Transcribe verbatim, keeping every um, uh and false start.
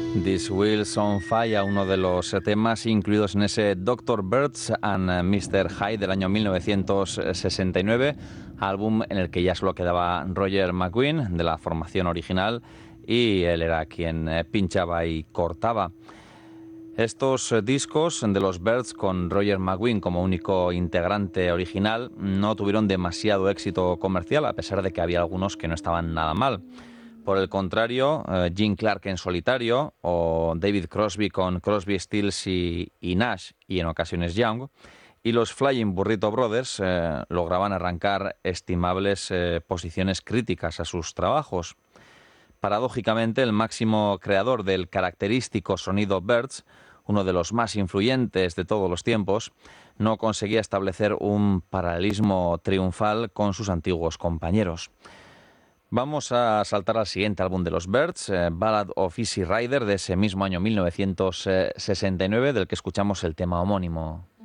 This Wheels on Fire, uno de los temas incluidos en ese doctor Birds and mister Hyde del año mil novecientos sesenta y nueve, álbum en el que ya solo quedaba Roger McGuinn de la formación original y él era quien pinchaba y cortaba. Estos discos de los Byrds con Roger McGuinn como único integrante original no tuvieron demasiado éxito comercial, a pesar de que había algunos que no estaban nada mal. Por el contrario, eh, Gene Clark en solitario o David Crosby con Crosby, Stills y, y Nash, y en ocasiones Young, y los Flying Burrito Brothers eh, lograban arrancar estimables eh, posiciones críticas a sus trabajos. Paradójicamente, el máximo creador del característico sonido Byrds, uno de los más influyentes de todos los tiempos, no conseguía establecer un paralelismo triunfal con sus antiguos compañeros. Vamos a saltar al siguiente álbum de los Byrds, eh, Ballad of Easy Rider, de ese mismo año mil novecientos sesenta y nueve, del que escuchamos el tema homónimo.